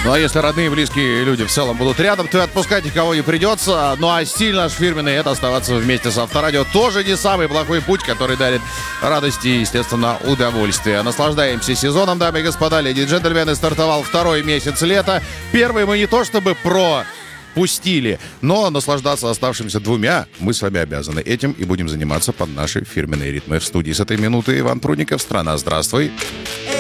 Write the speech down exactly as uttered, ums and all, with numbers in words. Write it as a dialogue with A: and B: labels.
A: Ну а если родные и близкие люди в целом будут рядом, то и отпускать никого не придется. Ну а стиль наш фирменный — это оставаться вместе с Авторадио. Тоже не самый плохой путь, который дарит радость и, естественно, удовольствие. Наслаждаемся сезоном, дамы и господа, леди и джентльмены. Стартовал второй месяц лета. Первый мы не то чтобы про... пустили, но наслаждаться оставшимися двумя мы с вами обязаны. Этим и будем заниматься под наши фирменные ритмы. В студии с этой минуты Иван Прудников. Страна, здравствуй.